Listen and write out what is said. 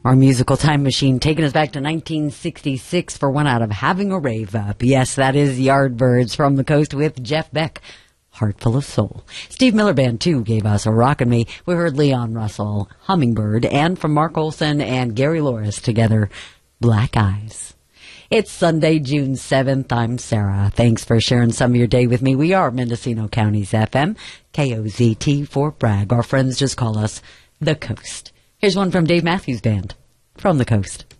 Our musical time machine taking us back to 1966 for one out of Having a Rave Up. Yes, that is Yardbirds from the Coast with Jeff Beck. Heart Full of Soul. Steve Miller Band, too, gave us a Rockin' Me. We heard Leon Russell, Hummingbird, and from Mark Olson and Gary Loris together, Black Eyes. It's Sunday, June 7th. I'm Sarah. Thanks for sharing some of your day with me. We are Mendocino County's FM, KOZT, Fort Bragg. Our friends just call us The Coast. Here's one from Dave Matthews Band, From the Coast.